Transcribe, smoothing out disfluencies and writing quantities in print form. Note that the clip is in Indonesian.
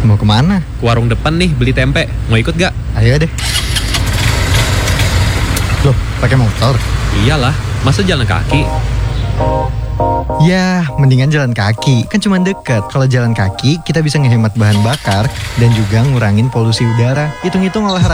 Mau kemana? Ke warung depan nih beli tempe. Mau ikut gak? Ayo deh. Loh, pakai motor? Iyalah, masa jalan kaki? Ya, mendingan jalan kaki. Kan cuma deket. Kalau jalan kaki, kita bisa ngehemat bahan bakar dan juga ngurangin polusi udara. Hitung-hitung olahraga.